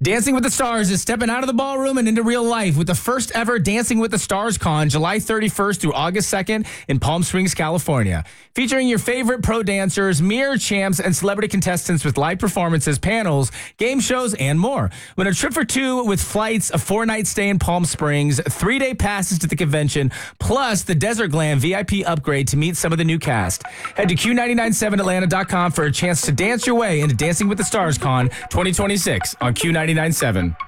Dancing with the Stars is stepping out of the ballroom and into real life with the first ever Dancing with the Stars Con, July 31st through August 2nd in Palm Springs, California. Featuring your favorite pro dancers, mirror champs, and celebrity contestants with live performances, panels, game shows, and more. Win a trip for two with flights, a 4-night stay in Palm Springs, 3-day passes to the convention, plus the Desert Glam VIP upgrade to meet some of the new cast. Head to Q997Atlanta.com for a chance to dance your way into Dancing with the Stars Con 2026 on Q997.